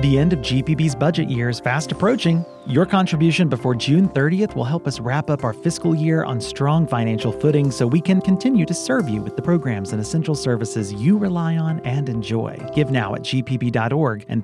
The end of GPB's budget year is fast approaching. Your contribution before June 30th will help us wrap up our fiscal year on strong financial footing so we can continue to serve you with the programs and essential services you rely on and enjoy. Give now at gpb.org and